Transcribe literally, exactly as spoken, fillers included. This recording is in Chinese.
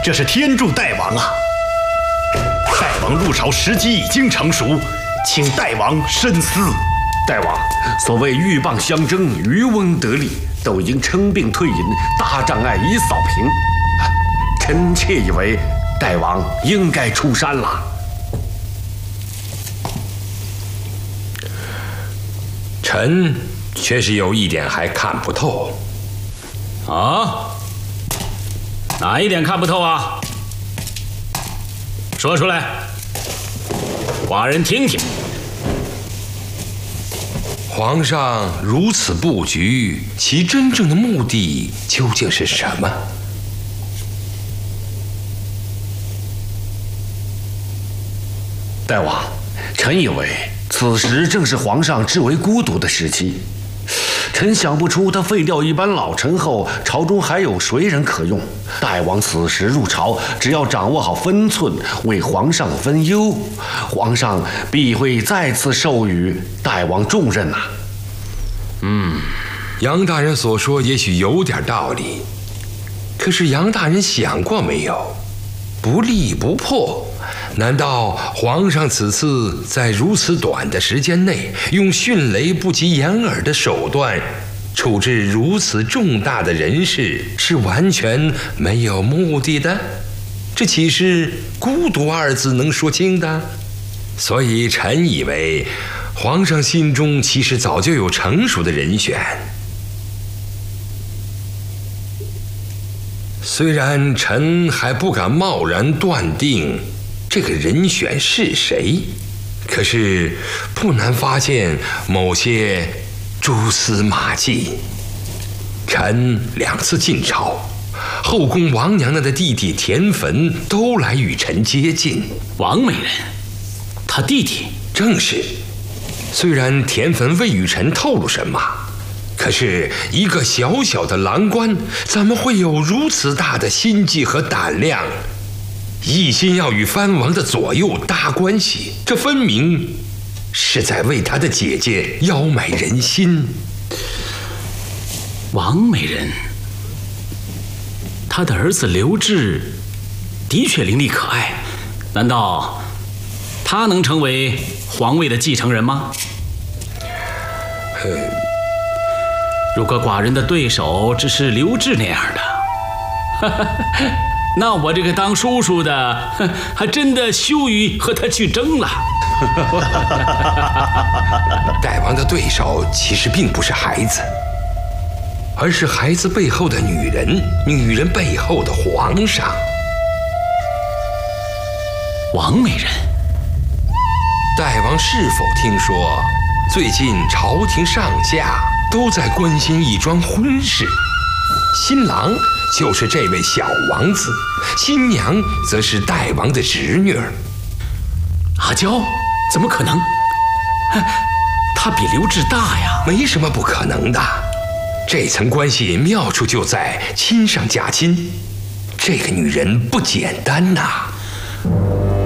这是天助大王啊！大王入朝时机已经成熟，请大王深思。 大王，所谓鹬蚌相争，渔翁得利，都已经称病退隐，大障碍已扫平。臣妾以为，大王应该出山了。 臣却是有一点还看不透。 啊？哪一点看不透啊？说出来，寡人听听。 皇上如此布局，其真正的目的究竟是什么？ 大王，臣以为此时正是皇上至为孤独的时期。臣想不出他废掉一班老臣后，朝中还有谁人可用。大王此时入朝，只要掌握好分寸，为皇上分忧，皇上必会再次授予大王重任呐、啊。 嗯，杨大人所说也许有点道理，可是杨大人想过没有？不立不破。难道皇上此次在如此短的时间内，用迅雷不及掩耳的手段处置如此重大的人事，是完全没有目的的？这岂是孤独二字能说清的？所以臣以为，皇上心中其实早就有成熟的人选。虽然臣还不敢贸然断定这个人选是谁，可是不难发现某些蛛丝马迹。臣两次进朝，后宫王娘娘的弟弟田汾都来与臣接近。 王美人，他弟弟？ 正是。虽然田汾未与臣透露什么，可是一个小小的郎官，怎么会有如此大的心计和胆量？一心要与藩王的左右搭关系，这分明是在为他的姐姐邀买人心。 王美人，他的儿子刘志的确伶俐可爱，难道他能成为皇位的继承人吗？ 呃， 如果寡人的对手只是刘志那样的，哈哈，那我这个当叔叔的，还真的羞于和他去争了。 大王的对手其实并不是孩子，而是孩子背后的女人，女人背后的皇上。 王美人， 大王是否听说，最近朝廷上下都在关心一桩婚事？新郎就是这位小王子，新娘则是大王的侄女儿。 阿娇？怎么可能？她比刘志大呀。 没什么不可能的，这层关系妙处就在亲上加亲，这个女人不简单呐。